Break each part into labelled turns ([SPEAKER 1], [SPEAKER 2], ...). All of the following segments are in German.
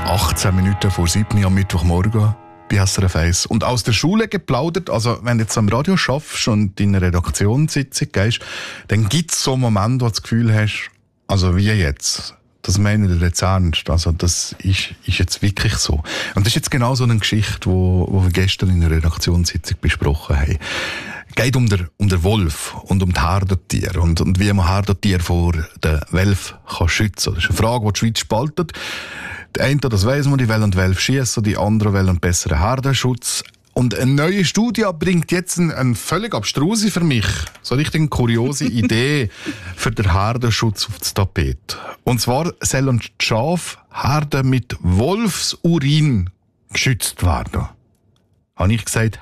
[SPEAKER 1] 18 Minuten vor 7 Uhr am Mittwochmorgen bei SRF 1. Und aus der Schule geplaudert, also wenn du jetzt am Radio schaffst und in eine Redaktionssitzung gehst, dann gibt es so einen Moment, wo du das Gefühl hast, also wie jetzt, das meine ich jetzt ernst, also das ist jetzt wirklich so. Und das ist jetzt genau so eine Geschichte, die wir gestern in einer Redaktionssitzung besprochen haben. Es geht um den Wolf und um die Herdentiere und wie man Herdentiere vor den Wölfen schützen kann. Das ist eine Frage, die die Schweiz spaltet. Die einen, das weiss man, die wollen die Wölfe schiessen, die anderen wollen einen besseren Herdenschutz. Und eine neue Studie bringt jetzt eine völlig abstruse für mich, so richtig kuriose Idee für den Herdenschutz auf das Tapet. Und zwar sollen die Schafherden mit Wolfsurin geschützt werden. Habe ich gesagt,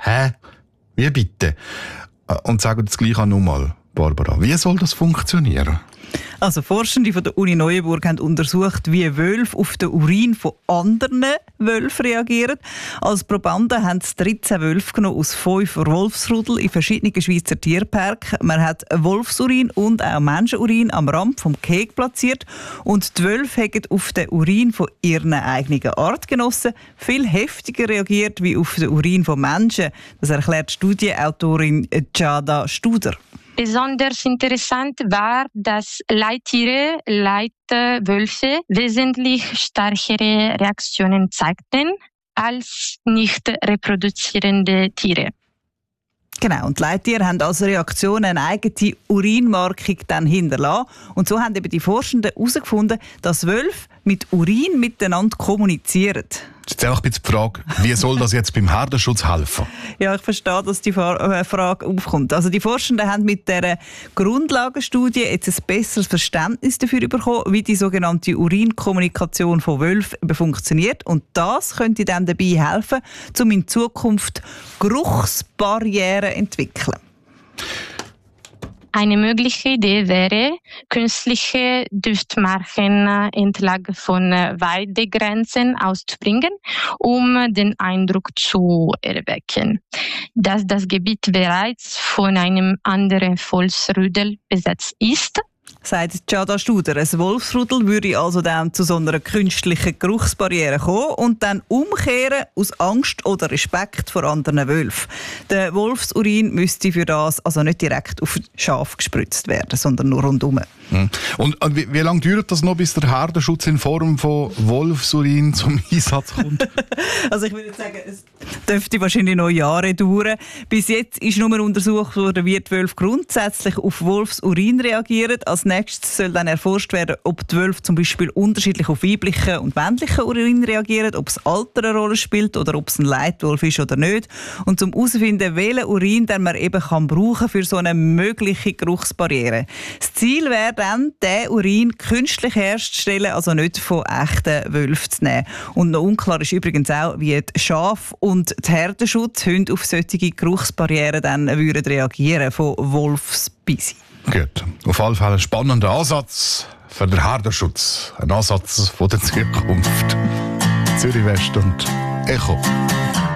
[SPEAKER 1] wie bitte? Und sagen das Gleiche auch nochmal, Barbara. Wie soll das funktionieren?
[SPEAKER 2] Also Forschende von der Uni Neuenburg haben untersucht, wie Wölfe auf den Urin von anderen Wölfen reagieren. Als Probanden haben sie 13 Wölfe genommen aus 5 Wolfsrudel in verschiedenen Schweizer Tierparks. Man hat Wolfsurin und auch Menschenurin am Rand vom Gehege platziert. Und die Wölfe haben auf den Urin von ihren eigenen Artgenossen viel heftiger reagiert wie auf den Urin von Menschen. Das erklärt Studienautorin Giada Studer.
[SPEAKER 3] Besonders interessant war, dass Leittiere, Leitwölfe wesentlich stärkere Reaktionen zeigten als nicht reproduzierende Tiere.
[SPEAKER 2] Genau, und die Leittiere haben als Reaktion eine eigene Urinmarkung dann hinterlassen. Und so haben eben die Forschenden herausgefunden, dass Wölfe mit Urin miteinander kommunizieren.
[SPEAKER 1] Jetzt ist auch ein bisschen die Frage, wie soll das jetzt beim Herdenschutz helfen?
[SPEAKER 2] Ja, ich verstehe, dass die Frage aufkommt. Also die Forschenden haben mit dieser Grundlagenstudie jetzt ein besseres Verständnis dafür bekommen, wie die sogenannte Urinkommunikation von Wölfen funktioniert. Und das könnte dann dabei helfen, um in Zukunft Geruchsbarrieren zu entwickeln.
[SPEAKER 3] Eine mögliche Idee wäre, künstliche Duftmarken entlang von Weidegrenzen auszubringen, um den Eindruck zu erwecken, dass das Gebiet bereits von einem anderen Wolfsrudel besetzt ist.
[SPEAKER 2] Sagt Giada Studer. Ein Wolfsrudel würde also dann zu so einer künstlichen Geruchsbarriere kommen und dann umkehren aus Angst oder Respekt vor anderen Wölfen. Der Wolfsurin müsste für das also nicht direkt auf Schaf gespritzt werden, sondern nur rundum.
[SPEAKER 1] Und wie lange dauert das noch, bis der Herdenschutz in Form von Wolfsurin zum Einsatz kommt?
[SPEAKER 2] Also ich würde sagen, es dürfte wahrscheinlich noch Jahre dauern. Bis jetzt ist nur untersucht worden, wie die Wölfe grundsätzlich auf Wolfsurin reagieren. Als nächstes soll dann erforscht werden, ob die Wölfe zum Beispiel unterschiedlich auf weiblichen und männlichen Urin reagieren, ob das Alter eine Rolle spielt oder ob es ein Leitwolf ist oder nicht. Und um herauszufinden, welchen Urin man eben brauchen kann für so eine mögliche Geruchsbarriere. Das Ziel wäre dann, den Urin künstlich herzustellen, also nicht von echten Wölfen zu nehmen. Und noch unklar ist übrigens auch, wie die Schaf- und die Herdenschutzhunde auf solche Geruchsbarrieren dann würden reagieren von Wolfsbisse.
[SPEAKER 1] Gut. Auf jeden Fall ein spannender Ansatz für den Herdenschutz. Ein Ansatz von der Zukunft. Zürich West und Echo.